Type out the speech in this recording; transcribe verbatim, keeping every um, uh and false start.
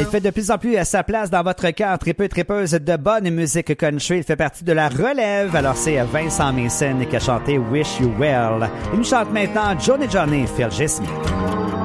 Il fait de plus en plus sa place dans votre cœur, tripeux, tripeuse de bonne musique country. Il fait partie de la relève. Alors c'est Vincent Mason qui a chanté Wish You Well. Il nous chante maintenant Johnny Johnny, Phil J. Smith.